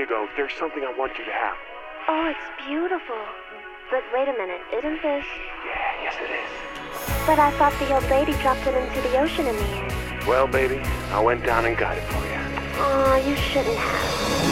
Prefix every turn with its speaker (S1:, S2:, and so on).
S1: go. There's something I want you to have.
S2: Oh, it's beautiful. But wait a minute, isn't this...
S1: Yeah, yes it is.
S2: But I thought the old lady dropped it into the ocean in the end.
S1: Well, baby, I went down and got it for you.
S2: Aw, you shouldn't have.